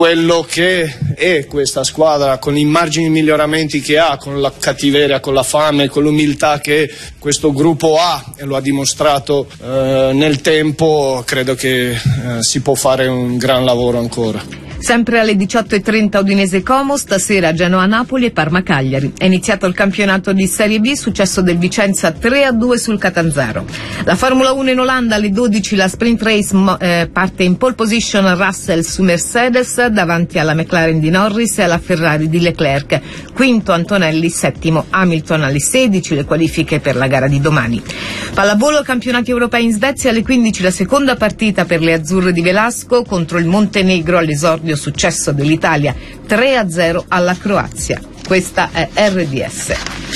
quello che è questa squadra, con i margini di miglioramenti che ha, con la cattiveria, con la fame, con l'umiltà che questo gruppo ha e lo ha dimostrato nel tempo, credo che si può fare un gran lavoro ancora. Sempre alle 18:30 Udinese Como, stasera Genoa-Napoli e Parma-Cagliari. È iniziato il campionato di Serie B, successo del Vicenza 3-2 sul Catanzaro. La Formula 1 in Olanda alle 12, la sprint race parte in pole position Russell su Mercedes davanti alla McLaren di Norris e alla Ferrari di Leclerc. Quinto Antonelli, settimo Hamilton. Alle 16 le qualifiche per la gara di domani. Pallavolo, campionati europei in Svezia, alle 15 la seconda partita per le azzurre di Velasco contro il Montenegro all'esordio successo dell'Italia 3-0 alla Croazia. Questa è RDS.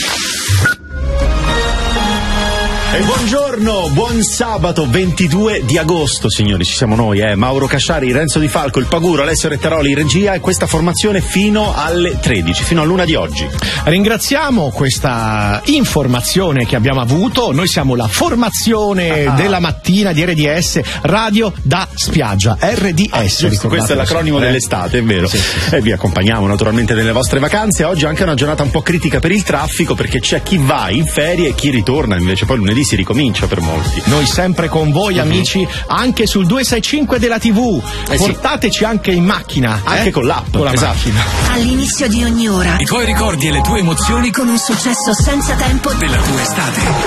E buongiorno, buon sabato 22 di agosto, signori, ci siamo noi, Mauro Casciari, Renzo Di Falco, il Paguro, Alessio Rettaroli in regia, e questa formazione fino alle 13, fino all'una di oggi. Ringraziamo questa informazione che abbiamo avuto. Noi siamo la formazione della mattina di RDS, Radio da Spiaggia, RDS. Questo è l'acronimo dell'estate, è vero. Sì. E vi accompagniamo naturalmente nelle vostre vacanze. Oggi è anche una giornata un po' critica per il traffico, perché c'è chi va in ferie e chi ritorna, invece poi lunedì si ricomincia per molti. Noi sempre con voi, amici, anche sul 265 della TV. Portateci anche in macchina, anche con l'app, con la macchina. All'inizio di ogni ora i tuoi ricordi e le tue emozioni con un successo senza tempo della tua estate.